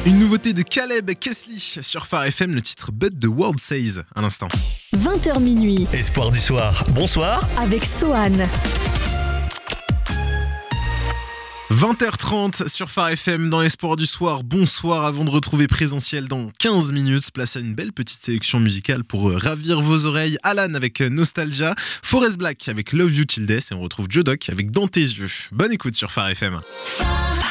Une nouveauté de Caleb Kessley sur Phare FM, le titre But the World Says, à l'instant. 20h minuit. Espoir du soir, bonsoir. Avec Sohan. 20h30 sur Phare FM dans Espoir du soir. Bonsoir, avant de retrouver Présentiel dans 15 minutes. Place à une belle petite sélection musicale pour ravir vos oreilles. Alan avec Nostalgia, Forest Black avec Love You Till Death et on retrouve Joe Doc avec Dans tes yeux. Bonne écoute sur Phare FM.